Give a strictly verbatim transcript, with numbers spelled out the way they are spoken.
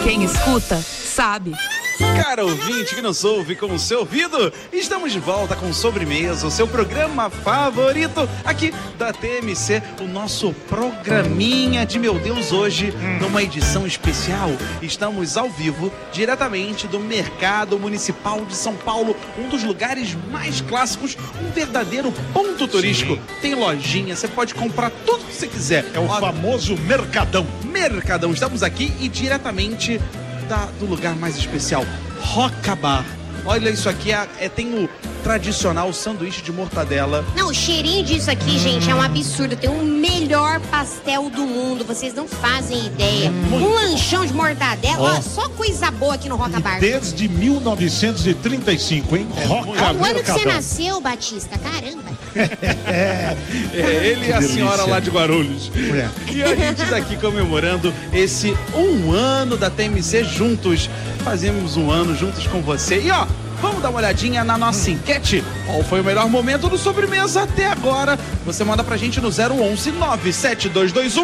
Quem escuta, sabe. Cara ouvinte que nos ouve com o seu ouvido, estamos de volta com Sobremesa, o seu programa favorito aqui da T M C, o nosso programinha de meu Deus hoje, hum. numa edição especial. Estamos ao vivo, diretamente do Mercado Municipal de São Paulo, um dos lugares mais clássicos, um verdadeiro ponto turístico. Sim. Tem lojinha, você pode comprar tudo que você quiser. É o Ó, famoso Mercadão. Mercadão, estamos aqui e diretamente da, do lugar mais especial, Roca Bar. Olha isso aqui, é, é, tem o tradicional sanduíche de mortadela. Não, o cheirinho disso aqui, hum. gente, é um absurdo. Tem o melhor pastel do mundo, vocês não fazem ideia. Hum. Um lanchão de mortadela, oh. ó, só coisa boa aqui no Roca Bar. Desde mil novecentos e trinta e cinco, hein? É, Roca Bar. O ano Mercadão. que você nasceu, Batista, caramba. é, é, ele e a delícia. Senhora lá de Guarulhos. É. E a gente tá aqui comemorando esse um ano da T M C juntos. Fazemos um ano juntos com você. E ó, vamos dar uma olhadinha na nossa enquete. Qual foi o melhor momento do Sobremesa até agora? Você manda pra gente no zero onze nove sete dois dois um